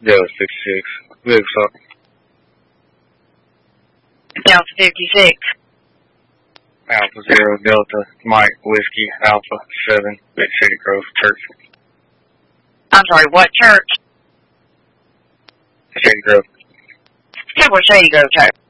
Delta 66. Vehicle stop. Delta 56. Alpha 0 Delta Mike Whiskey Alpha 7 Big City Grove Church. I'm sorry, what church? Shady Grove. Yeah, we're Shady Grove Church.